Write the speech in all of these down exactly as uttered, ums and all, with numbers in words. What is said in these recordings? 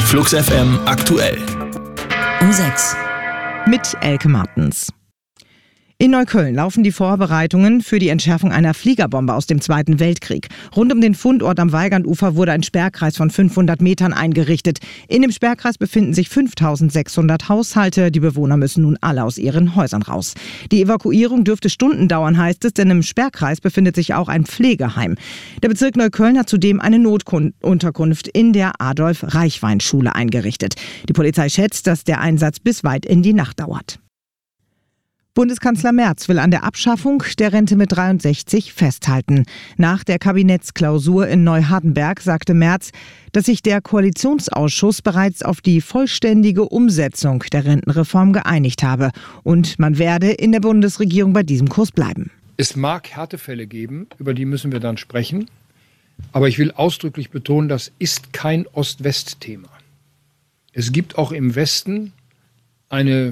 Flux F M aktuell. Um sechs. Mit Elke Martens. In Neukölln laufen die Vorbereitungen für die Entschärfung einer Fliegerbombe aus dem Zweiten Weltkrieg. Rund um den Fundort am Weigandufer wurde ein Sperrkreis von fünfhundert Metern eingerichtet. In dem Sperrkreis befinden sich fünftausendsechshundert Haushalte. Die Bewohner müssen nun alle aus ihren Häusern raus. Die Evakuierung dürfte Stunden dauern, heißt es, denn im Sperrkreis befindet sich auch ein Pflegeheim. Der Bezirk Neukölln hat zudem eine Notunterkunft in der Adolf-Reichwein-Schule eingerichtet. Die Polizei schätzt, dass der Einsatz bis weit in die Nacht dauert. Bundeskanzler Merz will an der Abschaffung der Rente mit dreiundsechzig festhalten. Nach der Kabinettsklausur in Neuhardenberg sagte Merz, dass sich der Koalitionsausschuss bereits auf die vollständige Umsetzung der Rentenreform geeinigt habe. Und man werde in der Bundesregierung bei diesem Kurs bleiben. Es mag Härtefälle geben, über die müssen wir dann sprechen. Aber ich will ausdrücklich betonen, das ist kein Ost-West-Thema. Es gibt auch im Westen eine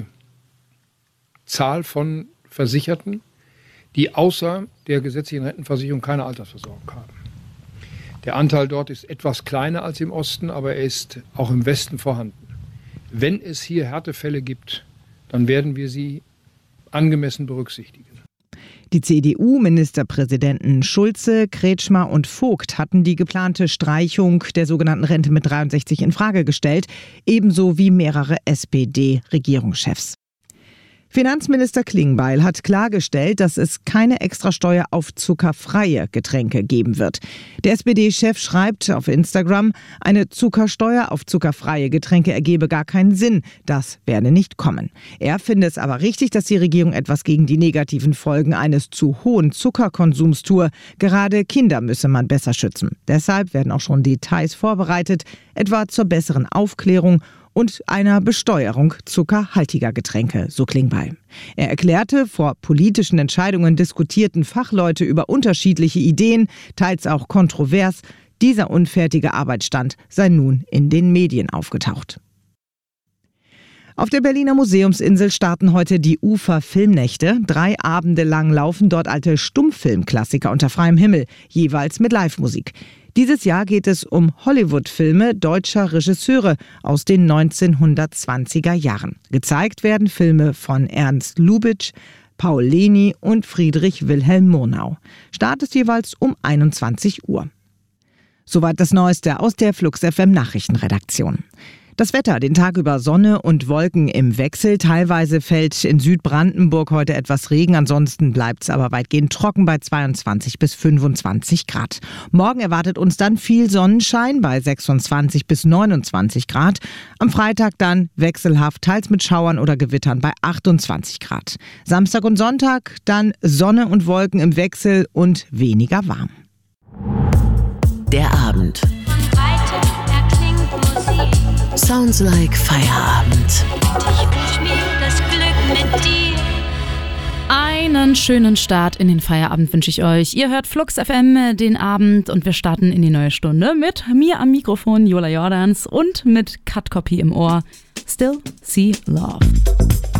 Zahl von Versicherten, die außer der gesetzlichen Rentenversicherung keine Altersversorgung haben. Der Anteil dort ist etwas kleiner als im Osten, aber er ist auch im Westen vorhanden. Wenn es hier Härtefälle gibt, dann werden wir sie angemessen berücksichtigen. Die C D U-Ministerpräsidenten Schulze, Kretschmer und Vogt hatten die geplante Streichung der sogenannten Rente mit dreiundsechzig in Frage gestellt, ebenso wie mehrere S P D-Regierungschefs. Finanzminister Klingbeil hat klargestellt, dass es keine Extrasteuer auf zuckerfreie Getränke geben wird. Der S P D-Chef schreibt auf Instagram, eine Zuckersteuer auf zuckerfreie Getränke ergebe gar keinen Sinn. Das werde nicht kommen. Er finde es aber richtig, dass die Regierung etwas gegen die negativen Folgen eines zu hohen Zuckerkonsums tue. Gerade Kinder müsse man besser schützen. Deshalb werden auch schon Details vorbereitet, etwa zur besseren Aufklärung und einer Besteuerung zuckerhaltiger Getränke, so Klingbeil. Er erklärte, vor politischen Entscheidungen diskutierten Fachleute über unterschiedliche Ideen, teils auch kontrovers. Dieser unfertige Arbeitsstand sei nun in den Medien aufgetaucht. Auf der Berliner Museumsinsel starten heute die Ufer-Filmnächte. Drei Abende lang laufen dort alte Stummfilmklassiker unter freiem Himmel, jeweils mit Live-Musik. Dieses Jahr geht es um Hollywood-Filme deutscher Regisseure aus den neunzehnhundertzwanziger Jahren. Gezeigt werden Filme von Ernst Lubitsch, Paul Leni und Friedrich Wilhelm Murnau. Start ist jeweils um einundzwanzig Uhr. Soweit das Neueste aus der Flux F M Nachrichtenredaktion. Das Wetter, den Tag über Sonne und Wolken im Wechsel. Teilweise fällt in Südbrandenburg heute etwas Regen. Ansonsten bleibt es aber weitgehend trocken bei zweiundzwanzig bis fünfundzwanzig Grad. Morgen erwartet uns dann viel Sonnenschein bei sechsundzwanzig bis neunundzwanzig Grad. Am Freitag dann wechselhaft, teils mit Schauern oder Gewittern bei achtundzwanzig Grad. Samstag und Sonntag dann Sonne und Wolken im Wechsel und weniger warm. Der Abend. Sounds like Feierabend. Ich wünsch mir das Glück mit dir. Einen schönen Start in den Feierabend wünsche ich euch. Ihr hört Flux F M den Abend und wir starten in die neue Stunde mit mir am Mikrofon, Jola Jordans, und mit Cut Copy im Ohr. Still See Love.